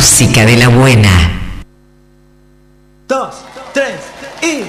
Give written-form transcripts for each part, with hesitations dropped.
música de la buena. 2, 3 y...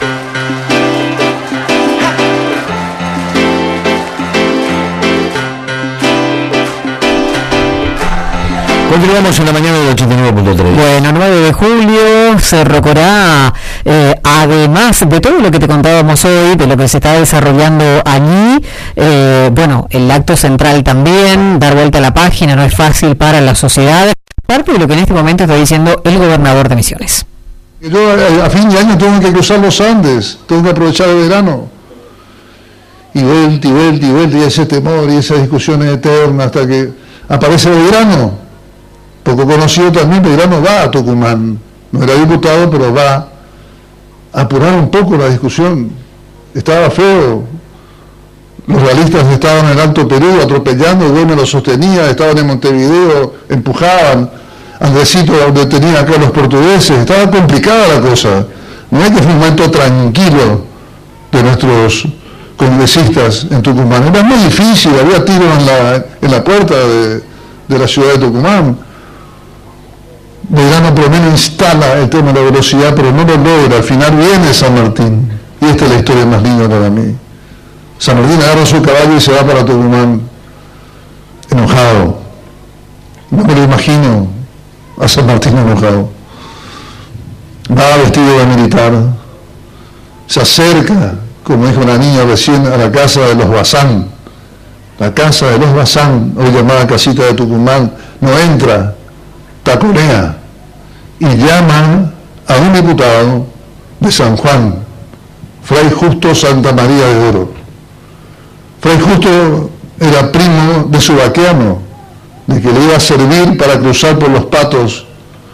Continuamos en la mañana del 89.3. Bueno, 9 de julio se recorrerá, además de todo lo que te contábamos hoy, de lo que se está desarrollando allí, bueno, el acto central también, dar vuelta a la página no es fácil para la sociedad, parte de lo que en este momento está diciendo el gobernador de Misiones. Yo a fin de año tengo que cruzar los Andes, tengo que aprovechar el verano. Y vuelta y vuelta y vuelta, y ese temor y esas discusiones eternas hasta que aparece Belgrano. Poco conocido también, Belgrano va a Tucumán, no era diputado, pero va a apurar un poco la discusión. Estaba feo, los realistas estaban en el Alto Perú atropellando, Gómez lo sostenía, estaban en Montevideo, empujaban, Andresito detenía acá a los portugueses, estaba complicada la cosa. No es que fue un momento tranquilo de nuestros congresistas en Tucumán, era muy difícil, había tiros en la puerta de la ciudad de Tucumán. Belgrano por lo menos instala el tema de la velocidad, pero no lo logra. Al final viene San Martín. Y esta es la historia más linda para mí. San Martín agarra su caballo y se va para Tucumán, enojado. No me lo imagino a San Martín enojado. Va vestido de militar. Se acerca, como dijo una niña recién, a la casa de los Bazán. La casa de los Bazán, hoy llamada Casita de Tucumán, no entra, taconea. Y llaman a un diputado de San Juan, Fray Justo Santa María de Oro. Fray Justo era primo de Subaqueano, de que le iba a servir para cruzar por los Patos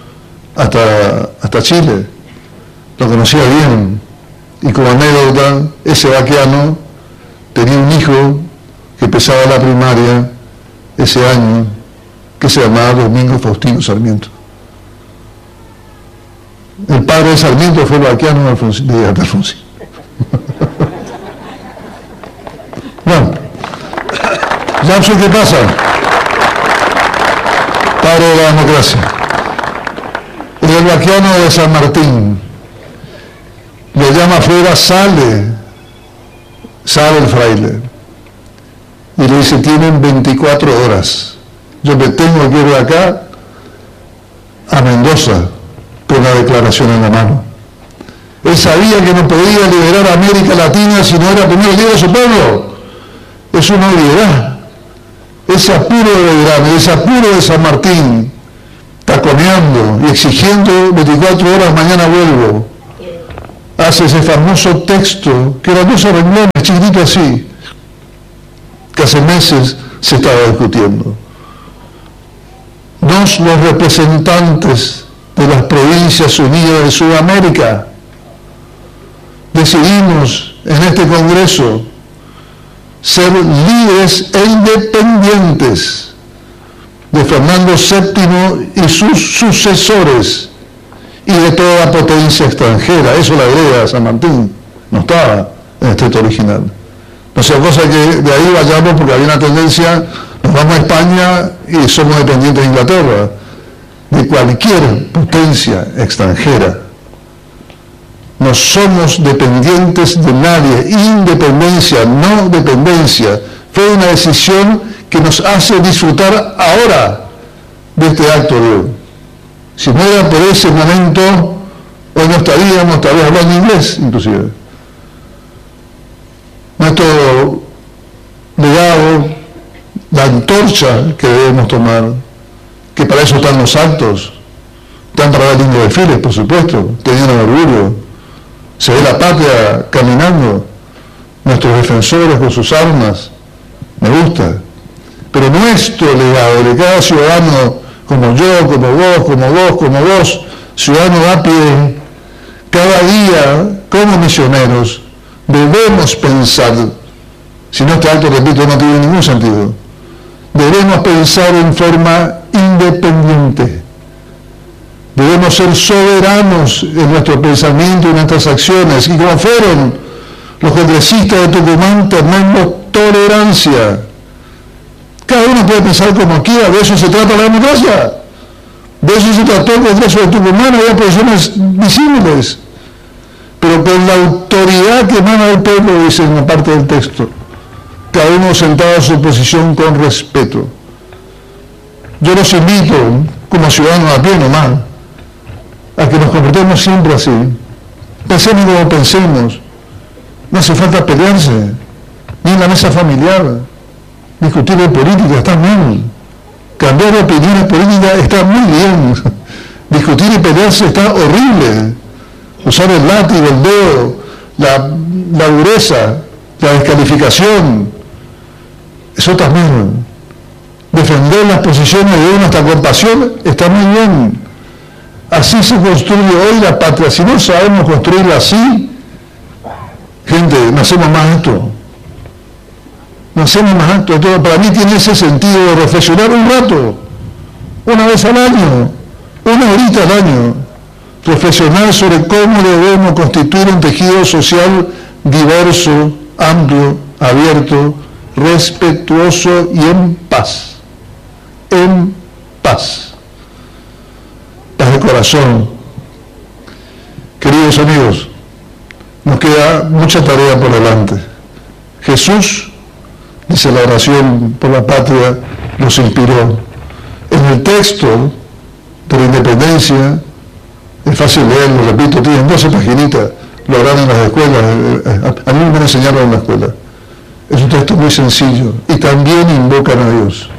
hasta Chile. Lo conocía bien. Y como anécdota, ese vaqueano tenía un hijo que empezaba la primaria ese año, que se llamaba Domingo Faustino Sarmiento. El padre de Sarmiento fue el vaqueano de Alfonsín. Bueno, ya no sé qué pasa. Padre de la democracia. El vaqueano de San Martín. Lo llama afuera, sale el fraile. Y le dice, tienen 24 horas. Yo me tengo que ir de acá a Mendoza con la declaración en la mano. Él sabía que no podía liberar a América Latina si no era primero libre de su pueblo. Es una obviedad. Ese apuro de Belgrano, ese apuro de San Martín, taconeando y exigiendo 24 horas, mañana vuelvo, hace ese famoso texto, que eran 12 renglones, chiquitito así, que hace meses se estaba discutiendo. Los representantes de las Provincias Unidas de Sudamérica decidimos en este Congreso ser libres e independientes de Fernando VII y sus sucesores y de toda la potencia extranjera. Eso la agrega San Martín, no estaba en el texto original. No sea cosa que de ahí vayamos, porque había una tendencia, nos vamos a España y somos dependientes de Inglaterra, de cualquier potencia extranjera. No somos dependientes de nadie. Independencia, no dependencia. Fue una decisión que nos hace disfrutar ahora de este acto de hoy. Si no era por ese momento, hoy no estaríamos tal vez hablando inglés, inclusive. Nuestro legado, la antorcha que debemos tomar, que para eso están los actos, están para dar lindos desfiles, por supuesto, teniendo orgullo. Se ve la patria caminando, nuestros defensores con sus armas, me gusta. Pero nuestro legado, de cada ciudadano, como yo, como vos, ciudadano a pie, cada día, como misioneros, debemos pensar, si no este acto, repito, no tiene ningún sentido, debemos pensar en forma independiente. Debemos ser soberanos en nuestro pensamiento y nuestras acciones. Y como fueron los congresistas de Tucumán, tenemos tolerancia. Cada uno puede pensar como quiera, de eso se trata la democracia. De eso se trató el Congreso de Tucumán, había posiciones visibles, pero con la autoridad que emana del pueblo, dice en la parte del texto, cada uno sentado a su posición con respeto. Yo los invito, como ciudadanos a pie nomás, a que nos comportemos siempre así. Pensemos como pensemos. No hace falta pelearse, ni en la mesa familiar. Discutir de política está mal. Cambiar de opiniones políticas está muy bien. Discutir y pelearse está horrible. Usar el látigo, el dedo, la dureza, la descalificación, eso también. Defender las posiciones de uno hasta con pasión está muy bien. Así se construye hoy la patria. Si no sabemos construirla así, gente, no hacemos más esto. No hacemos más esto. Entonces, para mí tiene ese sentido de reflexionar un rato, una vez al año, una horita al año, reflexionar sobre cómo debemos constituir un tejido social diverso, amplio, abierto, respetuoso y en paz. En paz. Paz de corazón. Queridos amigos, nos queda mucha tarea por delante. Jesús, dice la oración por la patria, nos inspiró. En el texto de la independencia, es fácil leerlo, repito, tienen 12 paginitas, lo harán en las escuelas, a mí me enseñaron en la escuela. Es un texto muy sencillo y también invocan a Dios.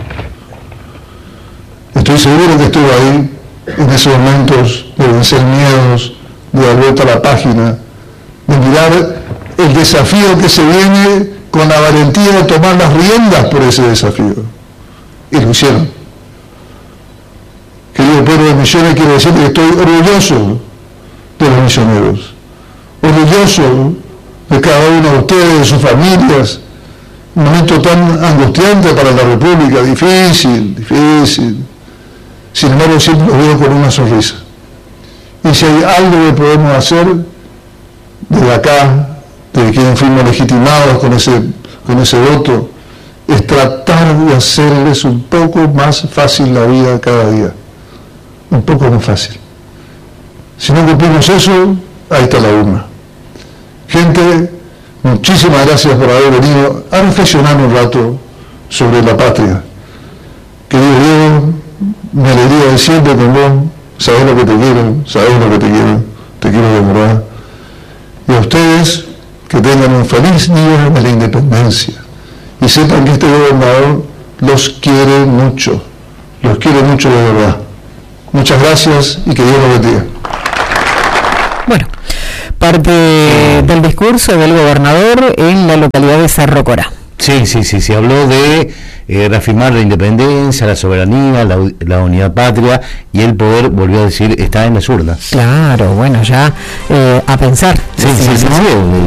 Estoy seguro que estuvo ahí en esos momentos de vencer miedos, de dar vuelta a la página, de mirar el desafío que se viene con la valentía de tomar las riendas por ese desafío. Y lo hicieron. Querido pueblo de Misiones, quiero decirle que estoy orgulloso de los misioneros, orgulloso de cada uno de ustedes, de sus familias. Un momento tan angustiante para la República, difícil. Sin embargo, siempre lo veo con una sonrisa. Y si hay algo que podemos hacer desde acá, desde quienes fuimos legitimados con ese voto, es tratar de hacerles un poco más fácil la vida cada día. Un poco más fácil. Si no cumplimos eso, ahí está la urna. Gente, muchísimas gracias por haber venido a reflexionar un rato sobre la patria. Querido Diego, me alegría de siempre con vos, sabés lo que te quiero, te quiero de verdad. Y a ustedes, que tengan un feliz día de la independencia. Y sepan que este gobernador los quiere mucho de verdad. Muchas gracias y que Dios los bendiga. Bueno, parte del discurso del gobernador en la localidad de Cerro Corá. Sí, se habló de reafirmar la independencia, la soberanía, la unidad patria, y el poder, volvió a decir, está en las urnas. Claro, bueno, ya a pensar. Sí.